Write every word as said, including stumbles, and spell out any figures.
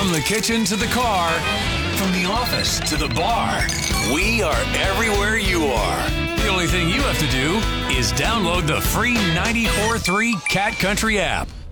From the kitchen to the car, from the office to the bar, we are everywhere you are. The only thing you have to do is download the free ninety-four point three Cat Country app.